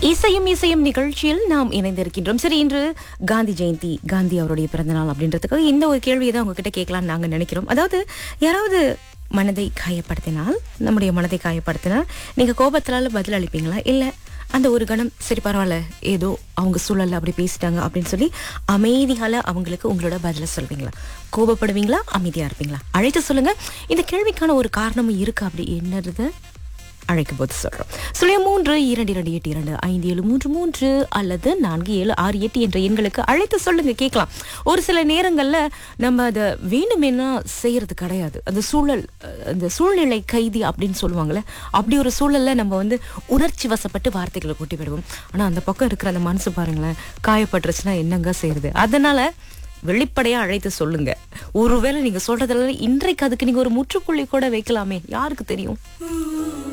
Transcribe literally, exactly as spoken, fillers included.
இசையும் இசையும் நிகழ்ச்சியில் நாம் இணைந்திருக்கின்றோம். சரி, இன்று காந்தி ஜெயந்தி, காந்தி அவருடைய பிறந்தநாள் அப்படின்றதுக்காக இந்த ஒரு கேள்வியை தான் உங்ககிட்ட கேட்கலாம்னு நாங்க நினைக்கிறோம். அதாவது, யாராவது மனதை காயப்படுத்தினால், நம்முடைய மனதை காயப்படுத்தினால் நீங்க கோபத்தினால பதில் அளிப்பீங்களா, இல்ல அந்த ஒரு கணம் சரி பரவாயில்ல ஏதோ அவங்க சூழல்ல அப்படி பேசிட்டாங்க அப்படின்னு சொல்லி அமைதியால அவங்களுக்கு உங்களோட பதில சொல்வீங்களா? கோபப்படுவீங்களா, அமைதியா இருப்பீங்களா? அழைத்து சொல்லுங்க. இந்த கேள்விக்கான ஒரு காரணமும் இருக்கு. அப்படி என்னது அழைக்கும் போது சொல்றோம். சுழிய மூன்று இரண்டு இரண்டு எட்டு இரண்டு ஐந்து ஏழு மூன்று மூன்று அல்லது நான்கு ஏழு ஆறு எட்டு என்ற எண்களுக்கு அழைத்து சொல்லுங்க, கேட்கலாம். ஒரு சில நேரங்கள்ல நம்ம அதை வேணுமென்னா செய்யறது கிடையாது. அந்த சூழல், அந்த சூழ்நிலை கைதி அப்படின்னு சொல்லுவாங்கல்ல, அப்படி ஒரு சூழல்ல நம்ம வந்து உணர்ச்சி வசப்பட்டு வார்த்தைகளை கொட்டி விடுவோம். ஆனா அந்த பக்கம் இருக்கிற அந்த மனசு பாருங்களேன், காயப்பட்டுருச்சுன்னா என்னங்க செய்யறது? அதனால வெளிப்படையா அழைத்து சொல்லுங்க. ஒருவேளை நீங்க சொல்றதுல இன்றைக்கு அதுக்கு நீங்க ஒரு முற்றுப்புள்ளி கூட வைக்கலாமே, யாருக்கு தெரியும்?